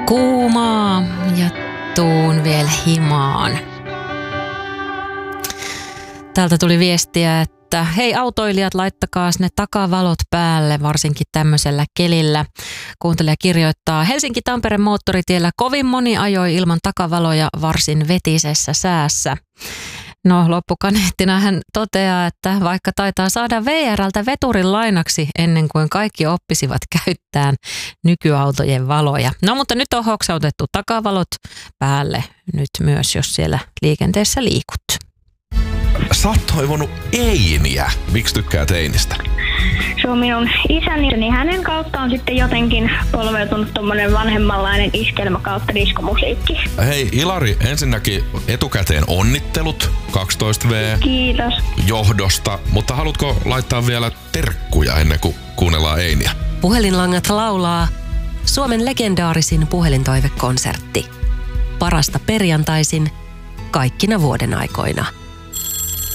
Kuumaa ja tuun vielä himaan. Täältä tuli viestiä, että hei autoilijat, laittakaas ne takavalot päälle, varsinkin tämmöisellä kelillä. Kuuntelija kirjoittaa, Helsinki-Tampereen moottoritiellä kovin moni ajoi ilman takavaloja varsin vetisessä säässä. No loppukaneettina hän toteaa, että vaikka taitaa saada VR:ltä veturin lainaksi ennen kuin kaikki oppisivat käyttämään nykyautojen valoja. No mutta nyt on hoksautettu takavalot päälle nyt myös, jos siellä liikenteessä liikut. Sä oot toivonut Einiä. Miksi tykkäät Einistä? Se on minun isäni, niin hänen kautta on sitten jotenkin polveutunut tommonen vanhemmanlainen iskelmä kautta diskomusiikki. Hei Ilari, ensinnäkin etukäteen onnittelut 12V. Kiitos. Johdosta, mutta haluatko laittaa vielä terkkuja ennen kuin kuunnellaan Einiä? Puhelinlangat laulaa Suomen legendaarisin puhelintoivekonsertti. Parasta perjantaisin kaikkina vuoden aikoina.